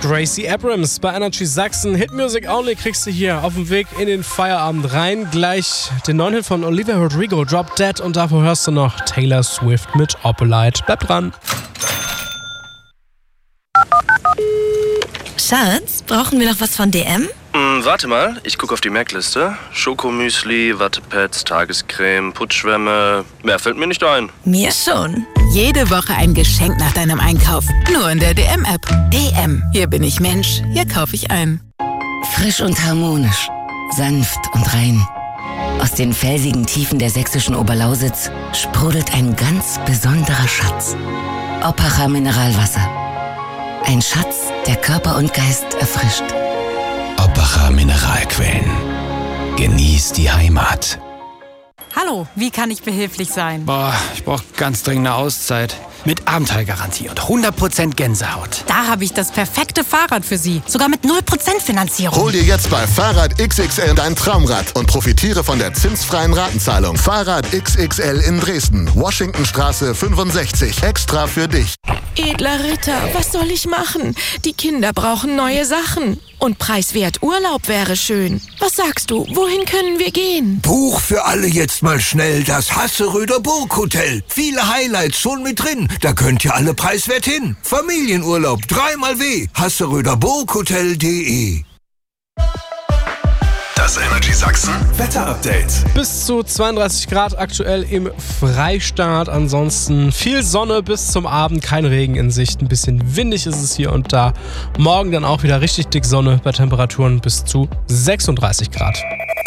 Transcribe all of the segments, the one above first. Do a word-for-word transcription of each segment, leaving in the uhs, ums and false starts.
Gracie Abrams bei Energy Sachsen. Hit Music Only kriegst du hier auf dem Weg in den Feierabend rein. Gleich den neuen Hit von Olivia Rodrigo, Drop Dead. Und davor hörst du noch Taylor Swift mit Opalite. Bleib dran. Schatz, brauchen wir noch was von D M? Mm, warte mal, ich gucke auf die Merkliste. Schokomüsli, Wattepads, Tagescreme, Putzschwämme. Mehr fällt mir nicht ein. Mir schon. Jede Woche ein Geschenk nach deinem Einkauf. Nur in der D M-App. D M. Hier bin ich Mensch, hier kaufe ich ein. Frisch und harmonisch. Sanft und rein. Aus den felsigen Tiefen der sächsischen Oberlausitz sprudelt ein ganz besonderer Schatz. Oppacher Mineralwasser. Ein Schatz, der Körper und Geist erfrischt. Oppacher Mineralquellen. Genieß die Heimat. Hallo, wie kann ich behilflich sein? Boah, ich brauche ganz dringend eine Auszeit. Mit Abenteuergarantie und hundert Prozent Gänsehaut. Da habe ich das perfekte Fahrrad für Sie. Sogar mit null Prozent Finanzierung. Hol dir jetzt bei Fahrrad X X L dein Traumrad und profitiere von der zinsfreien Ratenzahlung. Fahrrad X X L in Dresden. Washingtonstraße fünfundsechzig. Extra für dich. Edler Ritter, was soll ich machen? Die Kinder brauchen neue Sachen. Und preiswert Urlaub wäre schön. Was sagst du, wohin können wir gehen? Buch für alle jetzt mal schnell das Hasseröder Burghotel. Viele Highlights schon mit drin. Da könnt ihr alle preiswert hin. Familienurlaub dreimal W. hasseröder burghotel punkt de. Das Energy Sachsen Wetter-Update. Bis zu zweiunddreißig Grad aktuell im Freistaat. Ansonsten viel Sonne bis zum Abend, kein Regen in Sicht. Ein bisschen windig ist es hier und da. Morgen dann auch wieder richtig dick Sonne bei Temperaturen bis zu sechsunddreißig Grad.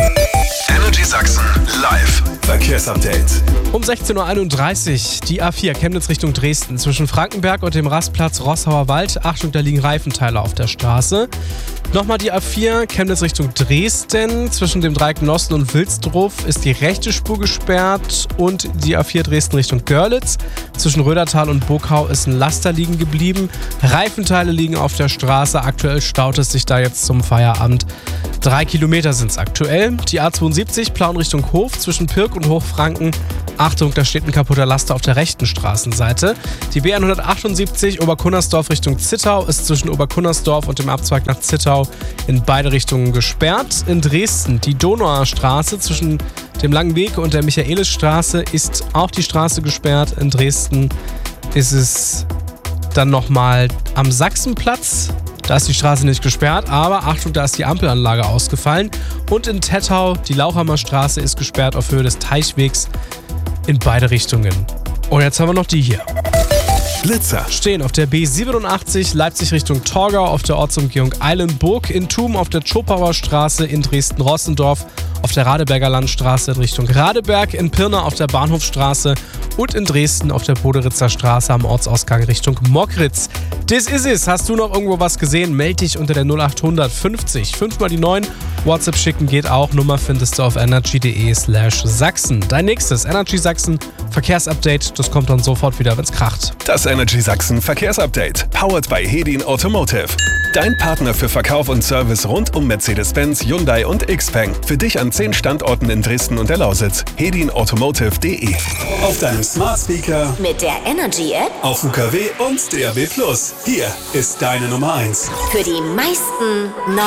Energy Sachsen live Verkehrsupdate. Um sechzehn Uhr einunddreißig die A vier Chemnitz Richtung Dresden zwischen Frankenberg und dem Rastplatz Roßhauer Wald. Achtung, da liegen Reifenteile auf der Straße. Nochmal die A vier Chemnitz Richtung Dresden. Zwischen dem Dreieck Nossen und Wilsdruf ist die rechte Spur gesperrt und die A vier Dresden Richtung Görlitz. Zwischen Rödertal und Burgau ist ein Laster liegen geblieben. Reifenteile liegen auf der Straße. Aktuell staut es sich da jetzt zum Feierabend. Drei Kilometer sind es aktuell. Die A zweiundsiebzig Plauen Richtung Hof zwischen Pirk und Hochfranken. Achtung, da steht ein kaputter Laster auf der rechten Straßenseite. Die B hundertachtundsiebzig Oberkunnersdorf Richtung Zittau ist zwischen Oberkunnersdorf und dem Abzweig nach Zittau in beide Richtungen gesperrt. In Dresden die Donauer Straße zwischen dem Langen Weg und der Michaelisstraße ist auch die Straße gesperrt. In Dresden ist es dann nochmal am Sachsenplatz. Da ist die Straße nicht gesperrt, aber Achtung, da ist die Ampelanlage ausgefallen. Und in Tettau, die Lauchhammer Straße ist gesperrt auf Höhe des Teichwegs in beide Richtungen. Und jetzt haben wir noch die hier. Blitzer stehen auf der B siebenundachtzig Leipzig Richtung Torgau, auf der Ortsumgehung Eilenburg, in Thum auf der Tschopauer Straße, in Dresden-Rossendorf, auf der Radeberger Landstraße in Richtung Radeberg, in Pirna auf der Bahnhofstraße und in Dresden auf der Boderitzer Straße am Ortsausgang Richtung Mockritz. Das ist es. Hast du noch irgendwo was gesehen? Meld dich unter der null achthundert fünfzig fünf mal die neun. WhatsApp schicken geht auch. Nummer findest du auf energy.de slash Sachsen. Dein nächstes Energy Sachsen Verkehrsupdate. Das kommt dann sofort wieder, wenn's kracht. Das Energy Sachsen Verkehrsupdate. Powered by Hedin Automotive. Dein Partner für Verkauf und Service rund um Mercedes-Benz, Hyundai und Xpeng. Für dich an zehn Standorten in Dresden und der Lausitz. hedin automotive punkt de. Auf deinem Smart Speaker, Mit der Energy App auf U K W und D A B plus. Hier ist deine Nummer eins. für die meisten